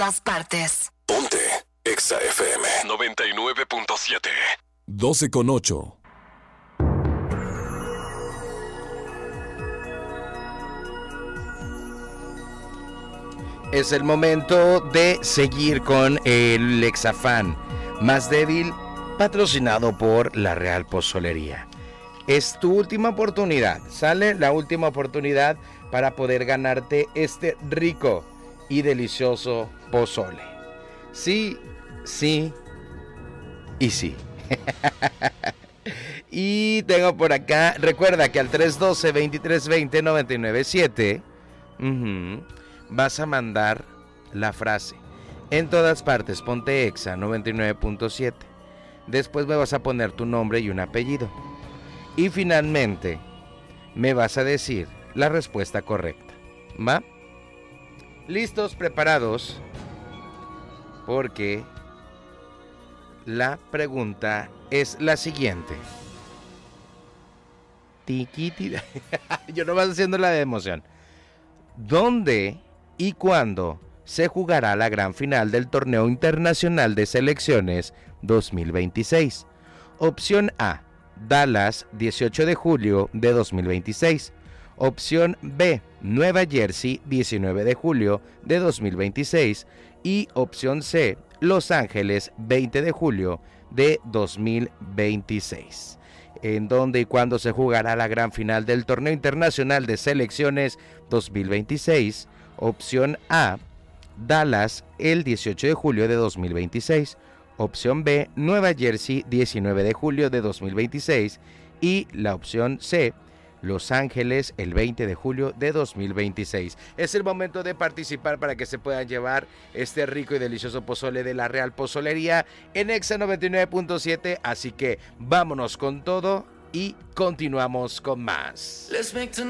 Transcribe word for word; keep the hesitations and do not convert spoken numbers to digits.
todas partes. Ponte Exa F M noventa y nueve punto siete. doce con ocho. Es el momento de seguir con el Exafán más débil, patrocinado por la Real Pozolería. Es tu última oportunidad, sale la última oportunidad para poder ganarte este rico y delicioso pozole. Sí, sí y sí. Y tengo por acá, recuerda que al tres uno dos, veintitrés veinte, noventa y nueve siete uh-huh, vas a mandar la frase en todas partes, ponte Exa noventa y nueve punto siete. Después me vas a poner tu nombre y un apellido. Y finalmente me vas a decir la respuesta correcta. ¿Va? ¿Listos? ¿Preparados? Porque la pregunta es la siguiente. Tiquiti. Yo no vas haciendo la de emoción. ¿Dónde y cuándo se jugará la gran final del Torneo Internacional de Selecciones dos mil veintiséis? Opción A, Dallas, dieciocho de julio de dos mil veintiséis. Opción B, Nueva Jersey, diecinueve de julio de dos mil veintiséis. Y opción C, Los Ángeles, veinte de julio de dos mil veintiséis. ¿En dónde y cuándo se jugará la gran final del Torneo Internacional de Selecciones dos mil veintiséis? Opción A, Dallas, el dieciocho de julio de dos mil veintiséis. Opción B, Nueva Jersey, diecinueve de julio de dos mil veintiséis. Y la opción C, Los Ángeles, el veinte de julio de dos mil veintiséis. Es el momento de participar para que se puedan llevar este rico y delicioso pozole de la Real Pozolería en Exa noventa y nueve punto siete. Así que vámonos con todo y continuamos con más.